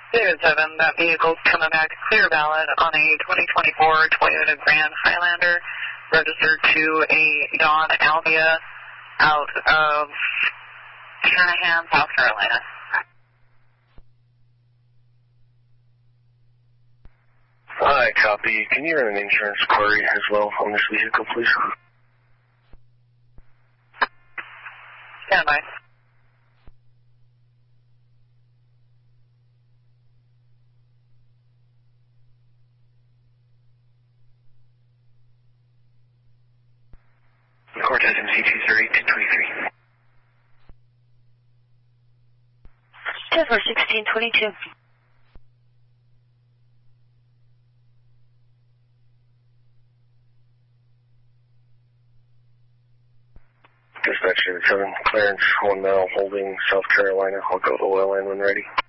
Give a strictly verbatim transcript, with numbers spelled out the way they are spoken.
David seven, that vehicle's coming back clear valid on a twenty twenty-four Toyota Grand Highlander, registered to a Dawn Albia out of Shanahan, South Carolina. Hi, copy. Can you run an insurance query as well on this vehicle, please? Stand by. Cortez M C two zero eight two twenty-three. ten four sixteen twenty-two. Dispatch seven, clearance one mile holding South Carolina. I'll go to oil line when ready.